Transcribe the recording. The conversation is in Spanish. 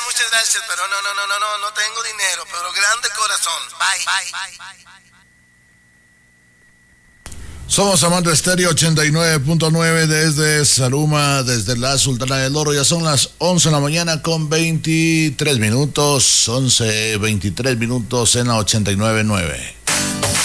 muchas gracias, pero no tengo dinero, pero grande corazón. Bye. Somos Amante Estéreo 89.9 desde Saruma, desde la Sultana del Oro. Ya son las 11 de la mañana con 23 minutos, 11:23 minutos en la 89.9.